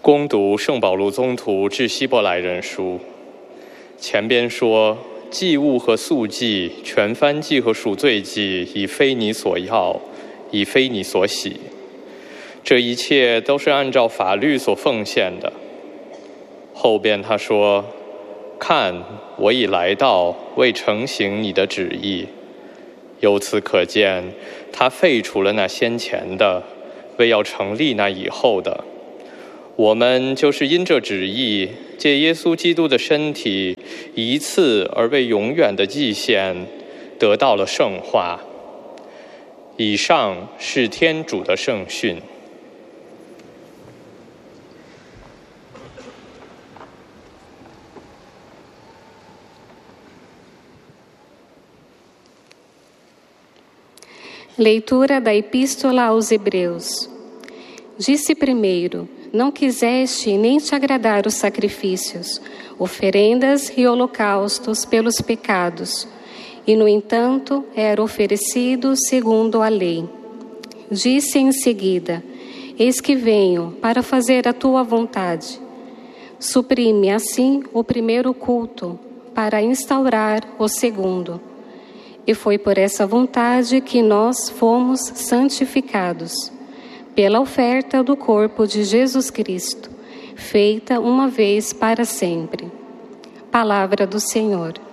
恭读圣保禄宗徒致希伯来人书。前边说，祭物和素祭、全燔祭和赎罪祭，已非你所要，已非你所喜。这一切都是按照法律所奉献的。后边他说，看，我已来到，为成行你的旨意。由此可见，他废除了那先前的，为要成立那以后的。我们就是因这旨意，借耶稣基督的身体，一次而为永远的祭献，得到了圣化。以上是天主的圣训。 Leitura da Epístola aos Hebreus. Disse primeiro: não quiseste nem te agradar os sacrifícios, oferendas e holocaustos pelos pecados, e no entanto era oferecido segundo a lei. Disse em seguida: eis que venho para fazer a tua vontade. Suprime assim o primeiro culto, para instaurar o segundo. E foi por essa vontade que nós fomos santificados, pela oferta do corpo de Jesus Cristo, feita uma vez para sempre. Palavra do Senhor.